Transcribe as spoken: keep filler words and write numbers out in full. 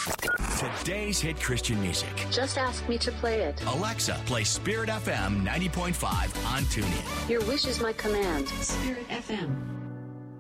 Today's hit Christian music. Just ask me to play it. Alexa, play Spirit F M ninety point five on TuneIn. Your wish is my command. Spirit F M.